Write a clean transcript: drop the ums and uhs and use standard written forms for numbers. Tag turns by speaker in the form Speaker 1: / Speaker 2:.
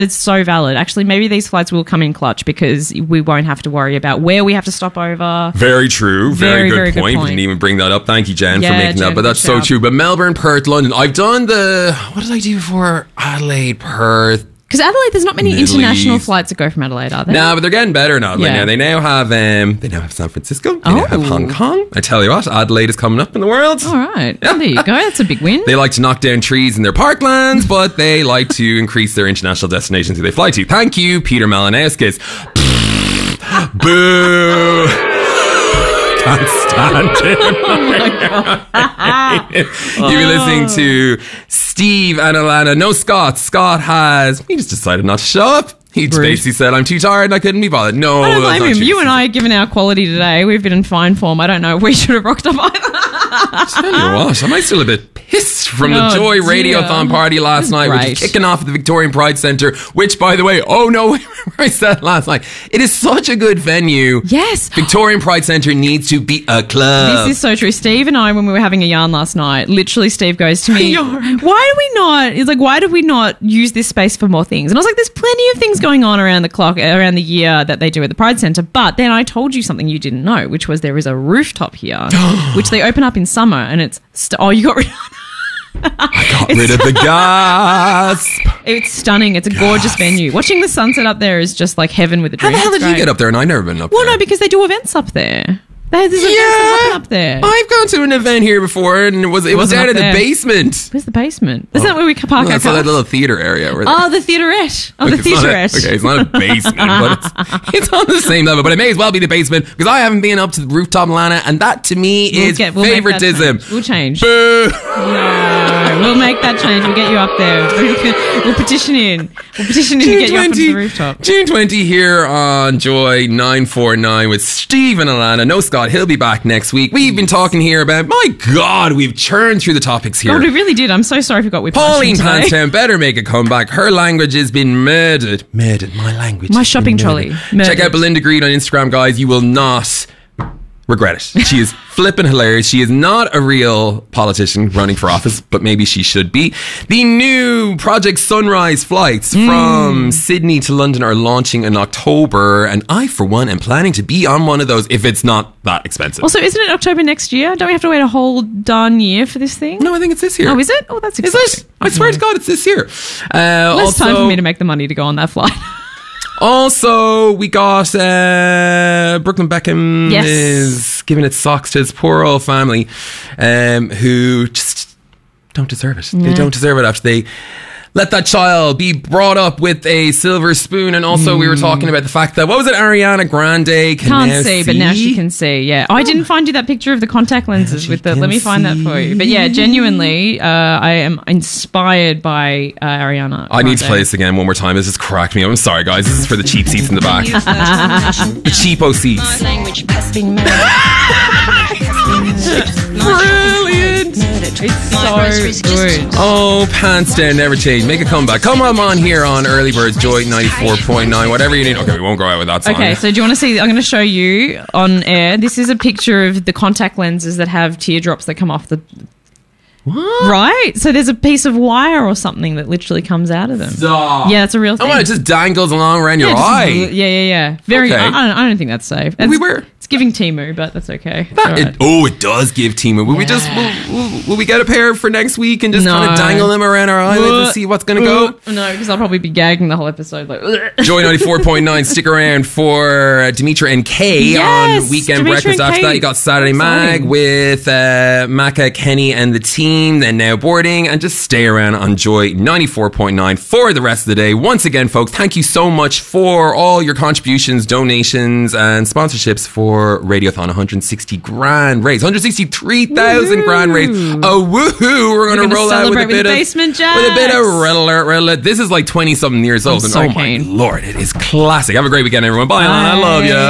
Speaker 1: It's so valid. Actually, maybe these flights will come in clutch because we won't have to worry about where we have to stop over.
Speaker 2: Very true. Very good point. We didn't even bring that up. Thank you, Jen, for making that. But that's so true. But Melbourne, Perth, London. I've done what did I do before? Adelaide, Perth.
Speaker 1: Because Adelaide, there's not many international flights that go from Adelaide, are there?
Speaker 2: No, but they're getting better now. Yeah. They now have San Francisco. They now have Hong Kong. I tell you what, Adelaide is coming up in the world.
Speaker 1: All right. Yeah. There you go. That's a big win.
Speaker 2: They like to knock down trees in their parklands, but they like to increase their international destinations who they fly to. Thank you, Peter Malinowskis. Boo. Can't stand him.
Speaker 1: Oh my God.
Speaker 2: You've been listening to Steve and Alana. No, Scott. He just decided not to show up. He basically said, I'm too tired and I couldn't be bothered. No,
Speaker 1: I don't blame him. You and I, given our quality today, we've been in fine form. I don't know if we should have rocked up either.
Speaker 2: Tell you what, am I still a bit pissed from the Joy Radiothon party last night, which is kicking off at the Victorian Pride Centre, which, by the way, I said last night, it is such a good venue.
Speaker 1: Yes.
Speaker 2: Victorian Pride Centre needs to be a club.
Speaker 1: This is so true. Steve and I, when we were having a yarn last night, literally Steve goes to me, why do we not use this space for more things? And I was like, there's plenty of things going on around the year that they do at the Pride Centre. But then I told you something you didn't know, which was there is a rooftop here, which they open up in summer, and it's you got rid of
Speaker 2: I got rid of the gas.
Speaker 1: It's stunning. It's a gorgeous venue. Watching the sunset up there is just like heaven with a dream.
Speaker 2: How the hell did you get up there? And I've never been up there.
Speaker 1: Well, no, because they do events up there. There's events up there.
Speaker 2: I've gone to an event here before, and it was down in the basement.
Speaker 1: Where's the basement? Isn't that where we park our cars?
Speaker 2: That's that little theatre area.
Speaker 1: The theaterette. The theaterette.
Speaker 2: Okay, it's not a basement, but it's on the same level. But it may as well be the basement, because I haven't been up to the rooftop, Lana, and that to me is favoritism.
Speaker 1: We'll change.
Speaker 2: Boo!
Speaker 1: No, we'll make that change. We'll get you up there. We'll petition in. We'll petition in to get you up onto the rooftop.
Speaker 2: June 20 here on Joy 949 with Steve and Alana. No, Scott. He'll be back next week. We've been talking here about, my God, we've churned through the topics here.
Speaker 1: God, we really did. I'm so sorry if we got whiplash.
Speaker 2: Pauline Panstown better make a comeback. Her language has been murdered. Murdered. My language.
Speaker 1: My shopping trolley. Murdered.
Speaker 2: Check out Belinda Greed on Instagram, guys. You will not regret it. She is flipping hilarious. She is not a real politician running for office, but maybe she should be. The new Project Sunrise flights from Sydney to London are launching in October, and I, for one, am planning to be on one of those if it's not that expensive.
Speaker 1: Also, isn't it October next year? Don't we have to wait a whole darn year for this thing?
Speaker 2: No, I think it's this year.
Speaker 1: Oh, is it? Oh, that's exciting.
Speaker 2: Is it? I swear to God, it's this year.
Speaker 1: Less time for me to make the money to go on that flight.
Speaker 2: Also, we got Brooklyn Beckham is giving its socks to his poor old family, who just don't deserve it. Yeah. They don't deserve it after they let that child be brought up with a silver spoon. And also we were talking about the fact that, Ariana Grande
Speaker 1: can't see, but now she can see. Yeah. I didn't find you that picture of the contact lenses with the, let me find that for you. But yeah, genuinely, I am inspired by Ariana Grande.
Speaker 2: I need to play this again one more time. This has cracked me up. I'm sorry, guys. This is for the cheap seats in the back. The cheapo seats. Brilliant.
Speaker 1: It's so good.
Speaker 2: Oh, pants down, never change. Make a comeback. Come on here on Early Birds Joy 94.9. Whatever you need. Okay, we won't go out with that song.
Speaker 1: Okay, so do you want to see? I'm going to show you on air. This is a picture of the contact lenses that have teardrops that come off the... What? Right? So there's a piece of wire or something that literally comes out of them.
Speaker 2: Stop.
Speaker 1: Yeah, it's a real thing.
Speaker 2: Oh, it just dangles along around your eye.
Speaker 1: Yeah. Very. Okay. I don't think that's safe. It's giving Temu, but that's okay.
Speaker 2: It does give Temu. Will we get a pair for next week and just kind of dangle them around our eyelids and see what's going to go?
Speaker 1: No, because I'll probably be gagging the whole episode. Like,
Speaker 2: Joy 94.9. Stick around for Demetra and Kay on Weekend Breakfast. After that, you got Saturday Mag with Macca, Kenny, and the team. And now boarding, and just stay around on Joy 94.9 for the rest of the day. Once again, folks, thank you so much for all your contributions, donations, and sponsorships for Radiothon. 160 grand raise, 163,000 grand raise. Oh, woohoo! We're going to roll out with a bit of
Speaker 1: basement jazz.
Speaker 2: With a bit of red alert. This is like 20 something years old.
Speaker 1: My Lord,
Speaker 2: it is classic. Have a great weekend, everyone. Bye. I love you.